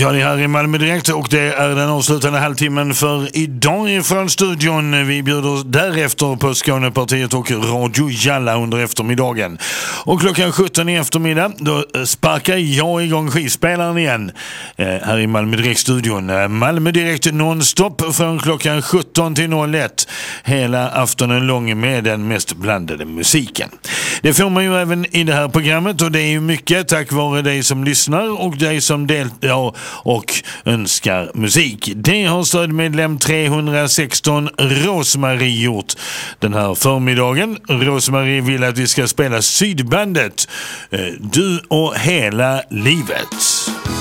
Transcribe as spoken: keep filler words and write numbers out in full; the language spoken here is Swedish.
Ja, det är här i Malmö Direkt och det är den avslutande halvtimmen för idag från studion. Vi bjuder därefter på Skånepartiet och Radio Jalla under eftermiddagen. Och klockan sjutton i eftermiddag då sparkar jag igång skivspelaren igen eh, här i Malmö Direkt-studion. Malmö Direkt nonstop från klockan sjutton till noll ett hela aftonen lång med den mest blandade musiken. Det får man ju även i det här programmet och det är ju mycket tack vare dig som lyssnar och dig som deltar och önskar musik. Det har stödmedlem trehundrasexton Rosmarie gjort den här förmiddagen. Rosmarie vill att vi ska spela Sydbandet, Du och hela livet.